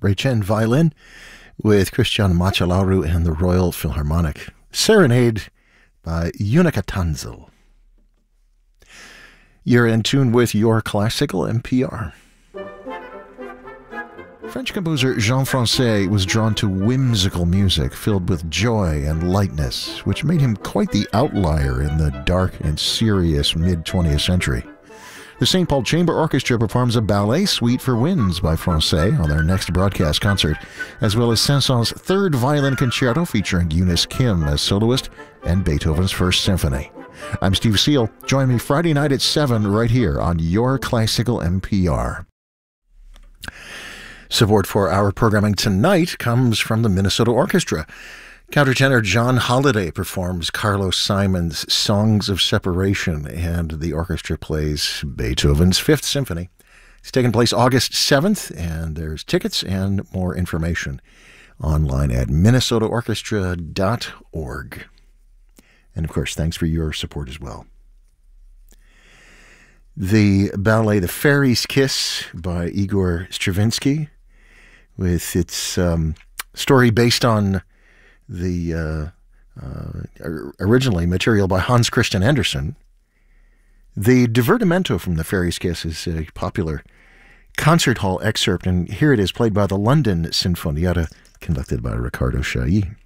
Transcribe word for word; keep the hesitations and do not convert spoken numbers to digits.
Ray Chen violin with Christian Machalaru and the Royal Philharmonic. Serenade by Unica Tanzel. You're in tune with your classical N P R. French composer Jean Francais was drawn to whimsical music filled with joy and lightness, which made him quite the outlier in the dark and serious mid-twentieth century. The Saint Paul Chamber Orchestra performs a ballet suite for winds by Francais on their next broadcast concert, as well as Saint-Saëns' third violin concerto featuring Eunice Kim as soloist and Beethoven's First Symphony. I'm Steve Seal. Join me Friday night at seven right here on Your Classical N P R. Support for our programming tonight comes from the Minnesota Orchestra. Countertenor John Holliday performs Carlos Simon's Songs of Separation, and the orchestra plays Beethoven's Fifth Symphony. It's taking place August seventh, and there's tickets and more information online at minnesota orchestra dot org. And of course, thanks for your support as well. The ballet The Fairy's Kiss by Igor Stravinsky, with its um, story based on the uh, uh, originally material by Hans Christian Andersen. The divertimento from The Fairy's Kiss is a popular concert hall excerpt, and here it is played by the London Sinfonietta, conducted by Riccardo Chailly.